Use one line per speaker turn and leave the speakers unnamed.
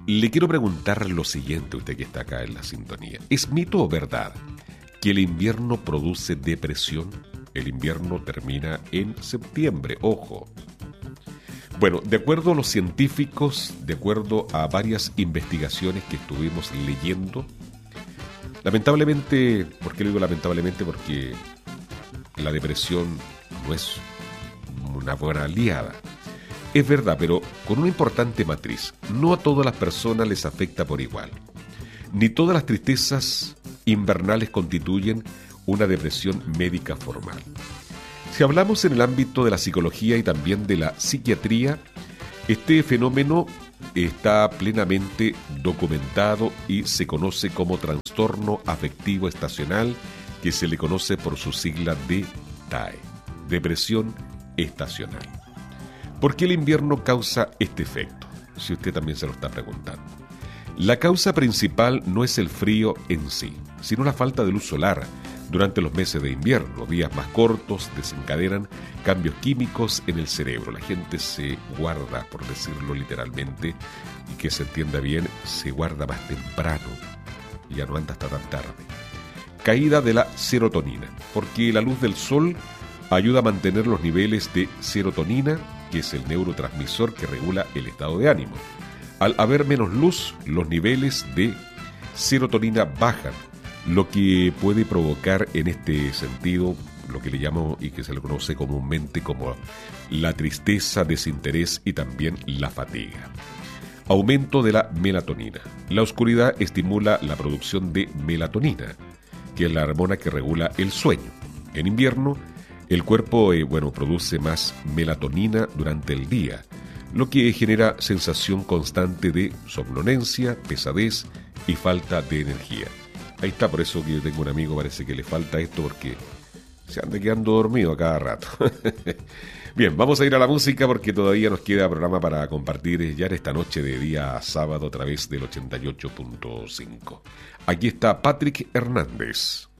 le quiero preguntar lo siguiente, usted que está acá en la sintonía. ¿Es mito o verdad que el invierno produce depresión? El invierno termina en septiembre, ojo. Bueno, de acuerdo a los científicos, de acuerdo a varias investigaciones que estuvimos leyendo, lamentablemente, ¿por qué le digo lamentablemente? Porque la depresión no es una buena aliada. Es verdad, pero con una importante matriz. No a todas las personas les afecta por igual. Ni todas las tristezas invernales constituyen una depresión médica formal. Si hablamos en el ámbito de la psicología y también de la psiquiatría, este fenómeno está plenamente documentado y se conoce como trastorno afectivo estacional, que se le conoce por su sigla de TAE, depresión estacional. ¿Por qué el invierno causa este efecto? Si usted también se lo está preguntando. La causa principal no es el frío en sí, sino la falta de luz solar. Durante los meses de invierno, días más cortos desencadenan cambios químicos en el cerebro. La gente se guarda, por decirlo literalmente, y que se entienda bien, se guarda más temprano y ya no anda hasta tan tarde. Caída de la serotonina, porque la luz del sol ayuda a mantener los niveles de serotonina, que es el neurotransmisor que regula el estado de ánimo. Al haber menos luz, los niveles de serotonina bajan, lo que puede provocar en este sentido lo que le llamo y que se le conoce comúnmente como la tristeza, desinterés y también la fatiga. Aumento de la melatonina. La oscuridad estimula la producción de melatonina, que es la hormona que regula el sueño. En invierno, el cuerpo produce más melatonina durante el día, lo que genera sensación constante de somnolencia, pesadez y falta de energía. Ahí está, por eso que yo tengo un amigo, parece que le falta esto porque se anda quedando dormido a cada rato. Bien, vamos a ir a la música porque todavía nos queda programa para compartir ya en esta noche de día sábado a través del 88.5. Aquí está Patrick Hernández.